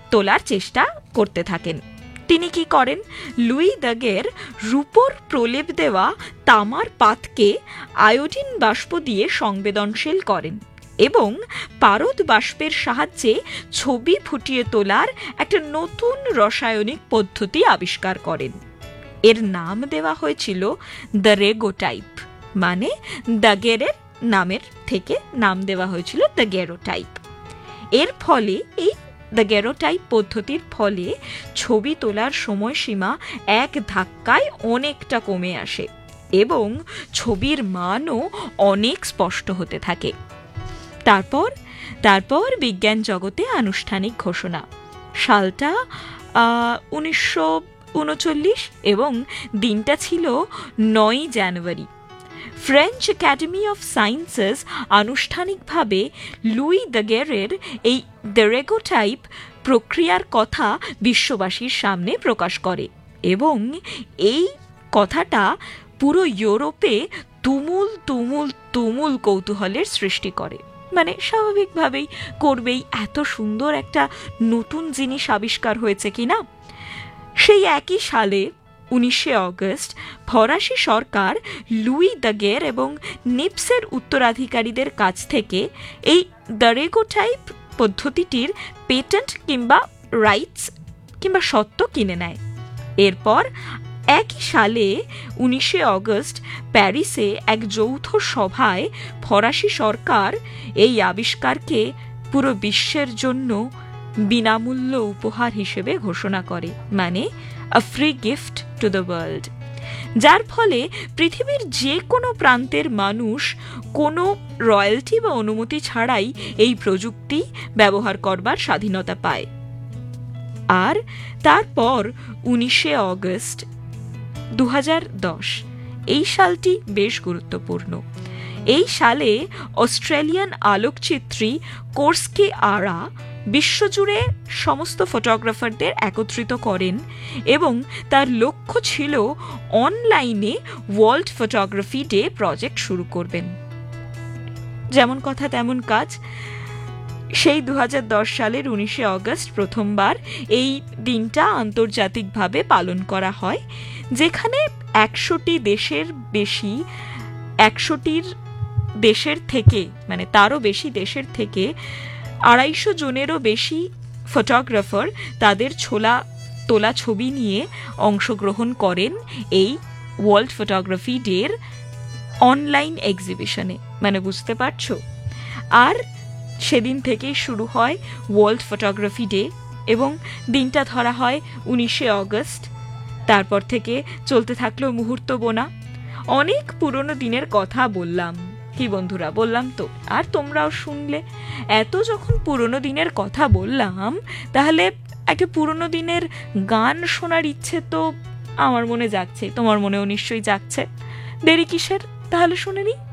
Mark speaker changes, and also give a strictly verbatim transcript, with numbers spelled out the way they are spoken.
Speaker 1: তোলার চেষ্টা করতে থাকেন। তিনি কি করেন, লুই দাগের রূপোর প্রলেপ দেওয়া তামার পাতকে আয়োডিন বাষ্প দিয়ে সংবেদনশীল করেন এবং পারদ বাষ্পের সাহায্যে ছবি ফুটিয়ে তোলার একটা নতুন রাসায়নিক পদ্ধতি আবিষ্কার করেন। এর নাম দেওয়া হয়েছিল দাগেরোটাইপ, মানে দাগেরের নামের থেকে নাম দেওয়া হয়েছিল দাগেরোটাইপ। এর ফলে এই দাগেরোটাইপ পদ্ধতির ফলে ছবি তোলার সময়সীমা এক ধাক্কায় অনেকটা কমে আসে এবং ছবির মানও অনেক স্পষ্ট হতে থাকে। তারপর তারপর বিজ্ঞান জগতে আনুষ্ঠানিক ঘোষণা। সালটা উনিশশো উনচল্লিশ এবং দিনটা ছিল নয় জানুয়ারি। ফ্রেঞ্চ একাডেমি অফ সায়েন্সেস আনুষ্ঠানিকভাবে লুই দাগেরের এই দাগেরোটাইপ প্রক্রিয়ার কথা বিশ্ববাসীর সামনে প্রকাশ করে এবং এই কথাটা পুরো ইউরোপে তুমুল তুমুল তুমুল কৌতূহলের সৃষ্টি করে। মানে স্বাভাবিকভাবেই করবেই, এত সুন্দর একটা নতুন জিনিস আবিষ্কার হয়েছে কিনা। সেই একই সালে উনিশে অগস্ট ফরাসি সরকার লুই দাগের এবং নিপসের উত্তরাধিকারীদের কাছ থেকে এই দাগেরোটাইপ পদ্ধতিটির পেটেন্ট কিংবা রাইটস কিংবা সত্ত্ব কিনে নেয়। এরপর একই সালে উনিশে অগস্ট প্যারিসে এক যৌথ সভায় ফরাসি সরকার এই আবিষ্কারকে পুরো বিশ্বের জন্য বিনামূল্য উপহার হিসেবে ঘোষণা করে, মানে আ free gift to the world, যার ফলে পৃথিবীর যে কোনো প্রান্তের মানুষ কোনো রয়্যালটি বা অনুমতি ছাড়াই এই প্রযুক্তি ব্যবহার করবার স্বাধীনতা পায়। আর তারপর উনিশে অগস্ট দু হাজার দশ, এই সালটি বেশ গুরুত্বপূর্ণ। এই সালে অস্ট্রেলিয়ান আলোকচিত্রী কোর্সকে আরা বিশ্বজুড়ে সমস্ত ফটোগ্রাফারদের একত্রিত করেন এবং তার লক্ষ্য ছিল অনলাইনে ওয়ার্ল্ড ফটোগ্রাফি ডে প্রজেক্ট শুরু করবেন। যেমন কথা তেমন কাজ। সেই দু হাজার দশ সালের উনিশে অগস্ট প্রথমবার এই দিনটা আন্তর্জাতিকভাবে পালন করা হয়, যেখানে একশোটি দেশের বেশি একশোটির দেশের থেকে মানে তারও বেশি দেশের থেকে আড়াইশো জনেরও বেশি ফটোগ্রাফার তাদের ছোলা তোলা ছবি নিয়ে অংশগ্রহণ করেন এই ওয়ার্ল্ড ফটোগ্রাফি ডের অনলাইন এক্সিবিশনে। মানে বুঝতে পারছো। আর সেদিন থেকেই শুরু হয় ওয়ার্ল্ড ফটোগ্রাফি ডে এবং দিনটা ধরা হয় উনিশে অগস্ট। তারপর থেকে চলতে থাকলো মুহূর্ত গোনা। অনেক পুরনো দিনের কথা বললাম, কি বন্ধুরা, বললাম তো, আর তোমরাও শুনলে। এত যখন পুরনো দিনের কথা বললাম, তাহলে একটা পুরনো দিনের গান শোনার ইচ্ছে তো আমার মনে জাগছে, তোমার মনেও নিশ্চয়ই জাগছে। দেরি কিসের, তাহলে শুনে নি।